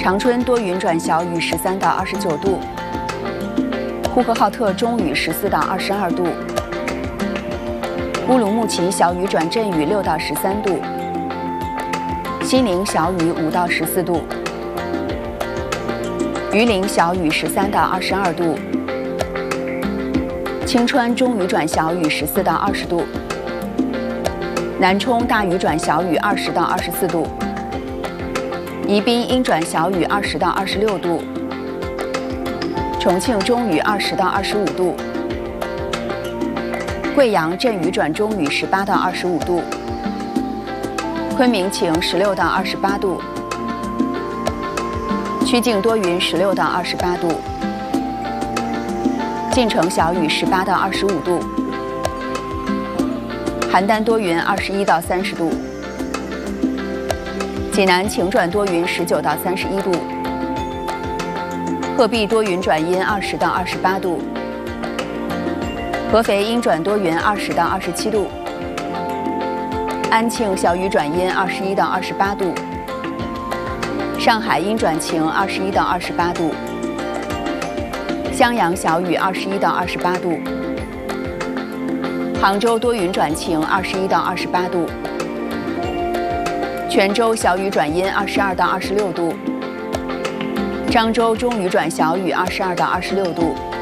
长春多云转小雨13到29度，呼和浩特中雨14到22度，乌鲁木齐小雨转阵雨6到13度，西宁小雨5到14度，榆林小雨13到22度，青川中雨转小雨14到20度，南充大雨转小雨20到24度，宜宾阴转小雨20到26度，重庆中雨20到25度，贵阳阵雨转中雨18到25度，昆明晴16到28度，曲靖多云16到28度，晋城小雨18到25度，邯郸多云21到30度，济南晴转多云19到31度，鹤壁多云转阴20到28度，合肥阴转多云20到27度，安庆小雨转阴21到28度，上海阴转晴21到28度，襄阳小雨21到28度，杭州多云转晴21到28度，泉州小雨转阴22到26度，漳州中雨转小雨22到26度。